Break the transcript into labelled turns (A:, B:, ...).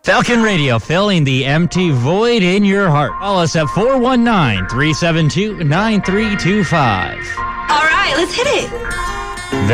A: Falcon Radio, filling the empty void in your heart. Call us at 419-372-9325.
B: All right, let's hit it.